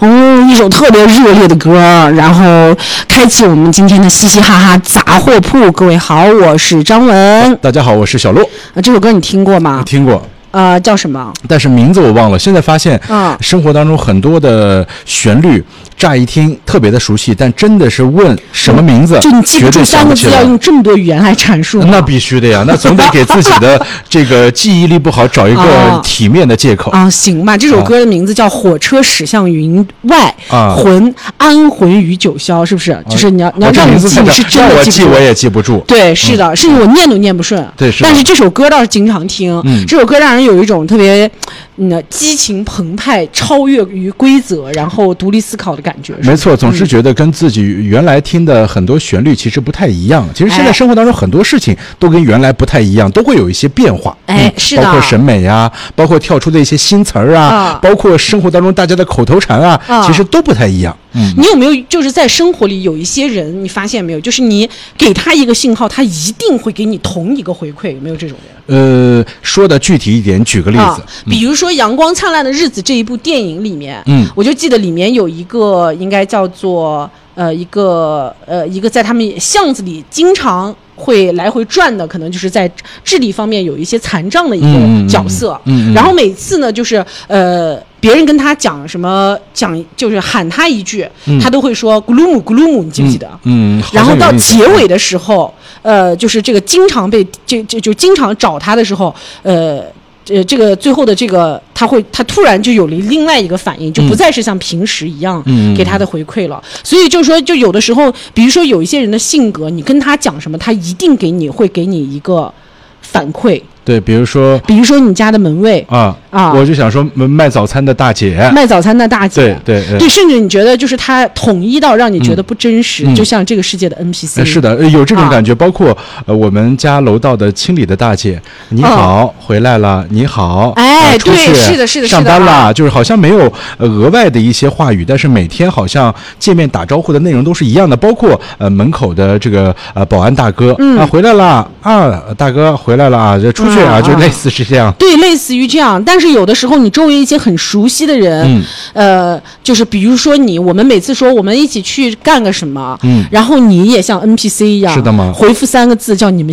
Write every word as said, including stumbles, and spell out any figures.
哦，一首特别热烈的歌，然后开启我们今天的嘻嘻哈哈杂货铺。各位好，我是张文。 大家好，我是小洛。 啊，这首歌你听过吗？ 听过。 呃，叫什么？ 但是名字我忘了。现在发现，嗯，生活当中很多的旋律，乍一听特别的熟悉，但真的是问什么名字， 就你记不住三个字，要用这么多语言来阐述。 那必须的呀，那总得给自己的这个记忆力不好找一个体面的借口啊。行吧，这首歌的名字叫《火车驶向云外》，啊，魂安魂于九霄，是不是？就是你要你要让你记，你是真的记不住。我记我也记不住。 对，是的，甚至我念都念不顺。 对，是。 但是这首歌倒是经常听，这首歌让人有一种特别嗯激情澎湃、超越于规则，然后独立思考的感觉。 没错，总是觉得跟自己原来听的很多旋律其实不太一样。其实现在生活当中很多事情都跟原来不太一样，都会有一些变化。 哎，是的， 包括审美呀，包括跳出的一些新词儿啊，包括生活当中大家的口头禅啊，其实都不太一样。 嗯，你有没有就是在生活里有一些人，你发现没有？就是你给他一个信号，他一定会给你同一个回馈，有没有这种人？ 呃，说的具体一点，举个例子，啊嗯、比如说《阳光灿烂的日子》这一部电影里面，嗯，我就记得里面有一个应该叫做呃一个呃一个在他们巷子里经常会来回转的，可能就是在智力方面有一些残障的一个角色，嗯，嗯嗯然后每次呢就是呃。别人跟他讲什么讲就是喊他一句，嗯、他都会说咕噜姆咕噜姆，你记不记得？ 嗯。嗯然后到结尾的时候，呃，就是这个经常被就就就经常找他的时候，呃。呃，这个最后的这个，他会，他突然就有了另外一个反应，就不再是像平时一样给他的回馈了。嗯、所以就是说，就有的时候，比如说有一些人的性格，你跟他讲什么，他一定给你会给你一个反馈。 对，比如说， 比如说你家的门卫啊啊，我就想说卖早餐的大姐， 卖早餐的大姐， 对对对, 对，甚至你觉得就是他统一到让你觉得不真实，嗯、就像这个世界的 N P C。 是的，有这种感觉。啊、包括呃我们家楼道的清理的大姐，你好，哦、回来了，你好， 哎， 啊、 对，是的，是的， 上班了， 啊、 就是好像没有呃额外的一些话语，但是每天好像见面打招呼的内容都是一样的。包括呃门口的这个呃保安大哥，嗯、啊回来了啊，大哥回来了啊，这出去啊，嗯、就类似。是这样， 对，类似于这样。但是有的时候，你周围一些很熟悉的人，嗯、呃，就是比如说你，我们每次说我们一起去干个什么，嗯，然后你也像 N P C 一样， 是的吗？ 回复三个字叫你们。